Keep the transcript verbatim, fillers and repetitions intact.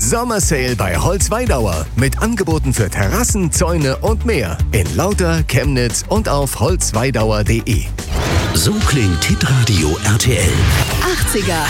Sommersale bei Holzweidauer mit Angeboten für Terrassen, Zäune und mehr. In Lauter, Chemnitz und auf holzweidauer punkt de. So klingt Hitradio R T L. achtziger